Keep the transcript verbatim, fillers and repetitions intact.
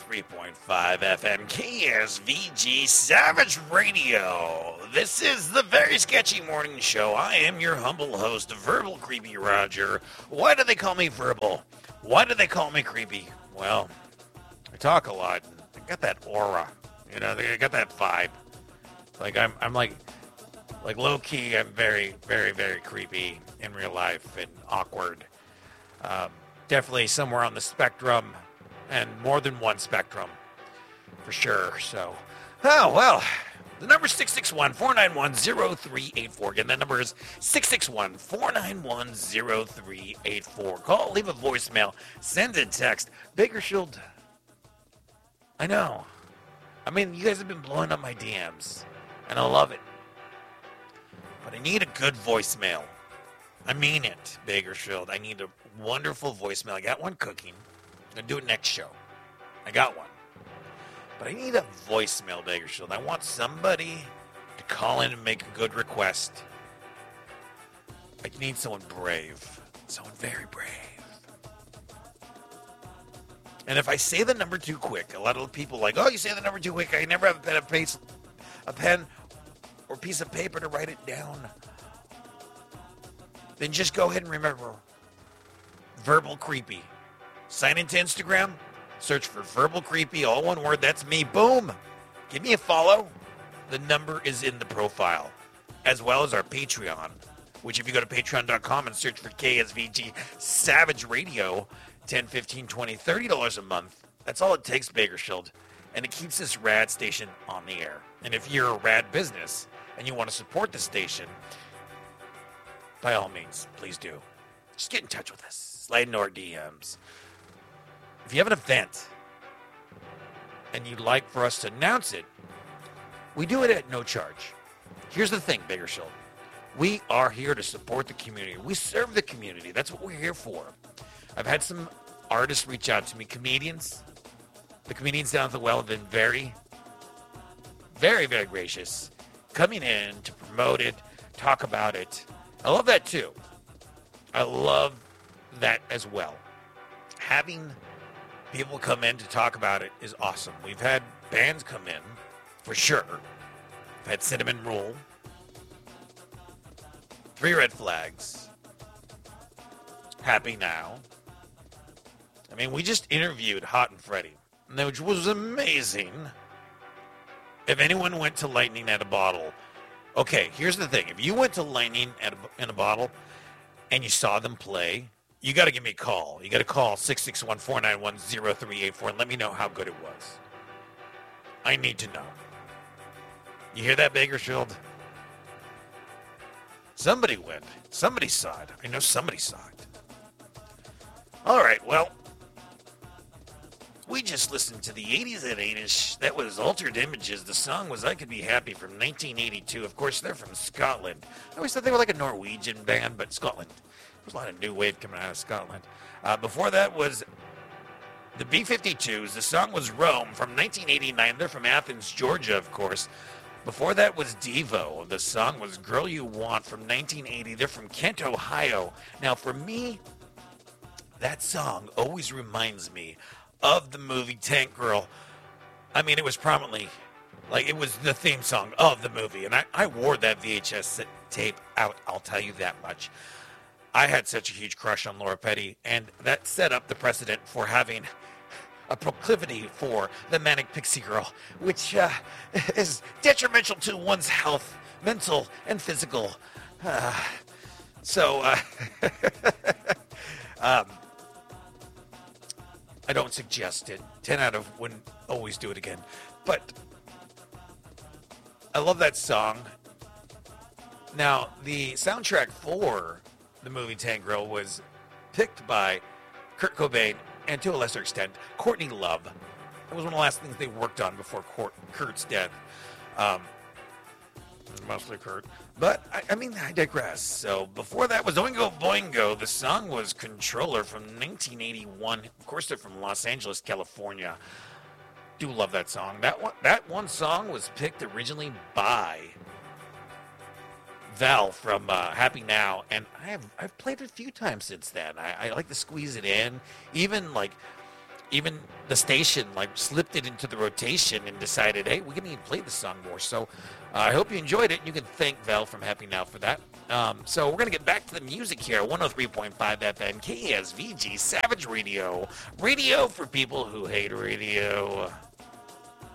three point five F M K S V G Savage Radio. This is the Very Sketchy Morning Show. I am your humble host, Verbal Creepy Roger. Why do they call me Verbal? Why do they call me Creepy? Well, I talk a lot. I got that aura. You know, I got that vibe. Like, I'm, I'm like, like low-key, I'm very, very, very creepy in real life and awkward. Um, definitely somewhere on the spectrum, and more than one spectrum, for sure. So, oh, well, the number is six six one, four nine one, zero three eight four. Again, that number is six six one, four nine one, zero three eight four. Call, leave a voicemail, send a text. Bakersfield, I know. I mean, you guys have been blowing up my D Ms, and I love it. But I need a good voicemail. I mean it, Bakersfield. I need a wonderful voicemail. I got one cooking. I'm going to do it next show. I got one. But I need a voicemail, Bakersfield. I want somebody to call in and make a good request. I need someone brave. Someone very brave. And if I say the number too quick, a lot of people are like, oh, you say the number too quick. I never have a pen, a, pace, a pen or piece of paper to write it down. Then just go ahead and remember Verbal Creepy. Sign into Instagram, search for Verbal Creepy, all one word, that's me. Boom! Give me a follow. The number is in the profile, as well as our Patreon, which if you go to patreon dot com and search for K S V G Savage Radio, ten, fifteen, twenty, thirty dollars a month, that's all it takes, Bakersfield, and it keeps this rad station on the air. And if you're a rad business and you want to support the station, by all means, please do. Just get in touch with us. Slide into our D Ms. If you have an event and you'd like for us to announce it, we do it at no charge. Here's the thing, Bakersfield. We are here to support the community. We serve the community. That's what we're here for. I've had some artists reach out to me, comedians. The comedians down at the well have been very, very, very gracious, coming in to promote it, talk about it. I love that too. I love that as well. Having people come in to talk about it is awesome. We've had bands come in, for sure. We've had Cinnamon Roll, Three Red Flags, Happy Now. I mean, we just interviewed Hot and Freddy, which was amazing. If anyone went to Lightning at a Bottle, okay, here's the thing. If you went to Lightning at a, in a Bottle and you saw them play, you got to give me a call. You got to call six six one, four nine one, zero three eight four and let me know how good it was. I need to know. You hear that, Bakersfield? Somebody went. Somebody saw it. I know somebody saw it. All right, well, we just listened to the eighties at eight-ish. That was Altered Images. The song was I Could Be Happy from nineteen eighty-two. Of course, they're from Scotland. I always thought they were like a Norwegian band, but Scotland. There's a lot of new wave coming out of Scotland. Uh, before that was the B fifty-twos. The song was Rome from nineteen eighty-nine. They're from Athens, Georgia, of course. Before that was Devo. The song was Girl You Want from nineteen eighty. They're from Kent, Ohio. Now, for me, that song always reminds me of the movie Tank Girl. I mean, it was prominently, like, it was the theme song of the movie. And I, I wore that V H S tape out, I'll tell you that much. I had such a huge crush on Laura Petty, and that set up the precedent for having a proclivity for the Manic Pixie Girl, which uh, is detrimental to one's health, mental and physical. Uh, so, uh, um, I don't suggest it. ten out of wouldn't always do it again. But I love that song. Now, the soundtrack for the movie Tank Girl was picked by Kurt Cobain and, to a lesser extent, Courtney Love. It was one of the last things they worked on before Kurt, Kurt's death. Um, mostly Kurt. But, I, I mean, I digress. So, before that was Oingo Boingo. The song was Controller from nineteen eighty-one. Of course, they're from Los Angeles, California. Do love that song. That one, that one song was picked originally by Val from uh, Happy Now, and I have I've played it a few times since then. I, I like to squeeze it in. Even like even the station like slipped it into the rotation and decided, hey, we can even play the song more. So uh, I hope you enjoyed it. You can thank Val from Happy Now for that. Um, so we're gonna get back to the music here. one oh three point five F M K S V G Savage Radio, radio for people who hate radio.